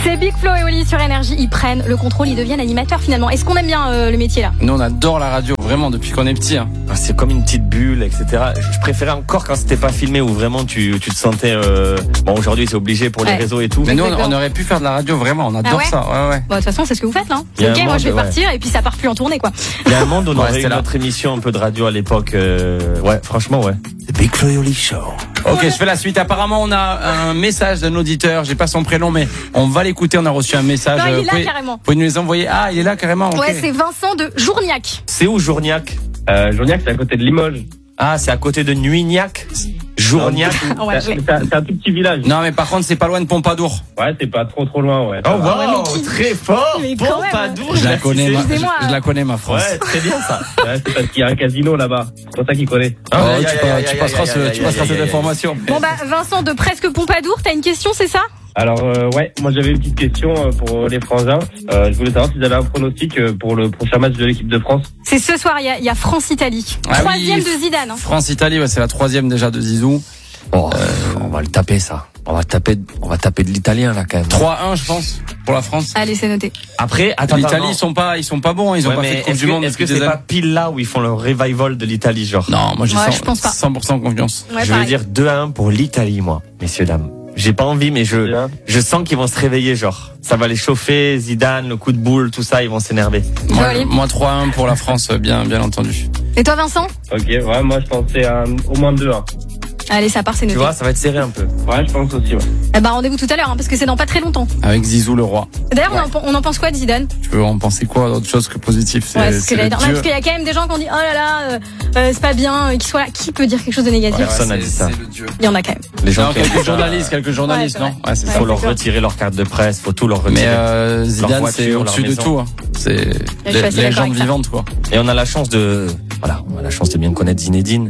C'est Big Flo et Oli sur Énergie. Ils prennent le contrôle, ils deviennent animateurs finalement. Est-ce qu'on aime bien le métier là? Nous, on adore la radio, vraiment, depuis qu'on est petit. Hein. C'est comme une petite bulle, etc. Je préférais encore quand c'était pas filmé, où vraiment tu te sentais... Bon, aujourd'hui, c'est obligé pour les réseaux et tout. Mais nous, on aurait pu faire de la radio, vraiment. On adore ça. Ouais. Bon, de toute façon, c'est ce que vous faites là. C'est ok, moi je vais partir et puis ça part plus en tournée, quoi. Il y a un monde où on aurait eu notre émission un peu de radio à l'époque. Ouais, franchement, ouais. The Big Flo et Oli Show. Ok, je fais la suite. Apparemment, on a un message d'un auditeur. J'ai pas son prénom, mais on va l'écouter. On a reçu un message. Non, il est là carrément. Vous pouvez nous les envoyer. Ah, il est là carrément. Okay. Ouais, c'est Vincent de Journiac. C'est où Journiac? Journiac, c'est à côté de Limoges. Ah, c'est à côté de Nuignac. Journiac. Ouais, c'est un tout petit village. Non, mais par contre, c'est pas loin de Pompadour. Ouais, c'est pas trop loin, ouais. Oh, wow, très fort. Pompadour. Je la connais, ma France. Ouais, très bien ça. Ouais, c'est parce qu'il y a un casino là-bas. C'est pour ça qu'il connaît. Tu passeras cette information. Bon, bah, Vincent de Presque Pompadour, t'as une question, c'est ça? Alors, ouais, moi j'avais une petite question pour les Frangins. Je voulais savoir s'ils avaient un pronostic pour le prochain match de l'équipe de France. C'est ce soir, il y a France-Italie. Troisième de Zidane. Hein. France-Italie, c'est la troisième déjà de Zizou. Oh, on va le taper ça. On va taper de l'italien là quand même. 3-1 je pense pour la France. Allez, c'est noté. Après, l'Italie ils sont pas bons, ils ont pas fait de Coupe du Monde. Est-ce que c'est pas pile là où ils font le revival de l'Italie genre? Non, moi j'ai 100% confiance. Ouais, je vais dire 2-1 pour l'Italie moi, messieurs dames. J'ai pas envie, mais je sens qu'ils vont se réveiller, genre. Ça va les chauffer, Zidane, le coup de boule, tout ça, ils vont s'énerver. Moi 3-1 pour la France, bien entendu. Et toi, Vincent? Ok, ouais, moi je pensais à au moins 2-1. Allez, ça part, c'est noté. Tu vois, ça va être serré un peu. Ouais, je pense aussi, ouais. Eh ben, rendez-vous tout à l'heure, parce que c'est dans pas très longtemps. Avec Zizou le roi. D'ailleurs, on en pense quoi de Zidane? Tu peux en penser quoi d'autre chose que positif? Parce qu'il y a quand même des gens qui ont dit, oh là là, c'est pas bien qu'il soit là. Qui peut dire quelque chose de négatif? Personne n'a dit ça. Il y en a quand même. Les gens quelques journalistes, non? Ouais, c'est ça. Faut leur retirer leur carte de presse, faut tout leur retirer. Mais Zidane, c'est au-dessus de tout. C'est légende vivante, quoi. Et on a la chance de bien connaître Zinedine.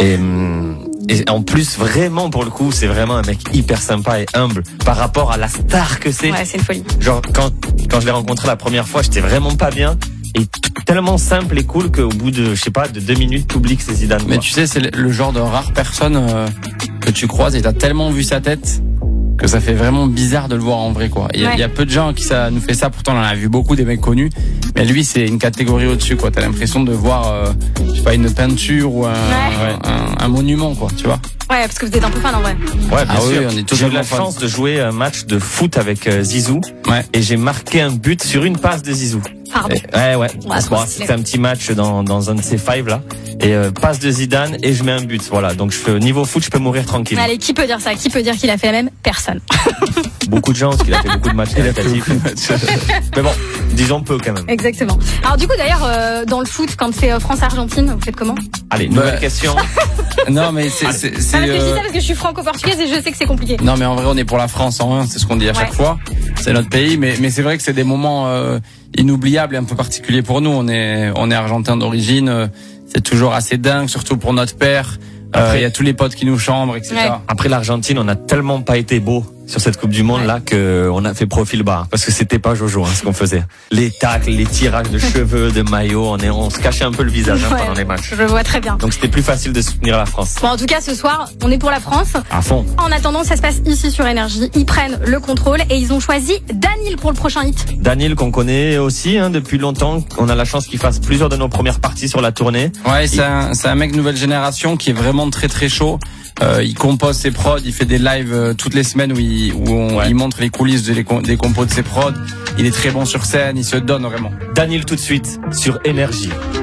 Et en plus, vraiment, pour le coup, c'est vraiment un mec hyper sympa et humble par rapport à la star que c'est. Ouais, c'est une folie. Genre, quand je l'ai rencontré la première fois, j'étais vraiment pas bien. Et tellement simple et cool qu'au bout de, je sais pas, de 2 minutes, t'oublies que c'est Zidane. Mais tu sais, c'est le genre de rare personne que tu croises et t'as tellement vu sa tête que ça fait vraiment bizarre de le voir en vrai, quoi. Il y a peu de gens qui ça nous fait ça, pourtant on en a vu beaucoup des mecs connus, mais lui c'est une catégorie au-dessus, quoi. T'as l'impression de voir je sais pas, une peinture ou un monument, quoi, tu vois. Ouais, parce que vous êtes un peu fan en vrai. Ouais, bien sûr. Oui, on est tous. J'ai eu la chance de jouer un match de foot avec Zizou. Ouais. Et j'ai marqué un but sur une passe de Zizou. Pardon. Ouais. C'était un petit match dans un de ces 5 là. Et passe de Zidane et je mets un but. Voilà. Donc niveau foot, je peux mourir tranquille. Allez, qui peut dire ça? Qui peut dire qu'il a fait la même? Personne. Beaucoup de gens, parce qu'il a fait beaucoup de matchs qualitatifs. Mais bon, disons peu quand même. Exactement. Alors du coup d'ailleurs, dans le foot, quand c'est France-Argentine, vous faites comment? Allez, nouvelle question. Non mais c'est parce que je dis ça parce que je suis franco-portugaise et je sais que c'est compliqué. Non mais en vrai on est pour la France en 1, c'est ce qu'on dit à chaque fois. C'est notre pays, mais c'est vrai que c'est des moments inoubliables et un peu particuliers pour nous. On est argentin d'origine, c'est toujours assez dingue, surtout pour notre père. Après, il y a tous les potes qui nous chambrent, etc. Ouais. Après l'Argentine, on a tellement pas été beau sur cette Coupe du Monde là que on a fait profil bas parce que c'était pas Jojo ce qu'on faisait. Les tacles, les tirages de cheveux, de maillots, on se cachait un peu le visage pendant les matchs. Je vois très bien. Donc c'était plus facile de soutenir la France. Bon, en tout cas ce soir, on est pour la France. À fond. En attendant, ça se passe ici sur Énergie. Ils prennent le contrôle et ils ont choisi Daniel pour le prochain hit. Daniel qu'on connaît aussi depuis longtemps. On a la chance qu'il fasse plusieurs de nos premières parties sur la tournée. Ouais, c'est un mec nouvelle génération qui est vraiment très très chaud. Il compose ses prods, il fait des lives toutes les semaines où il montre les coulisses des compos de ses prods. Il est très bon sur scène, il se donne vraiment. Daniel tout de suite sur Énergie.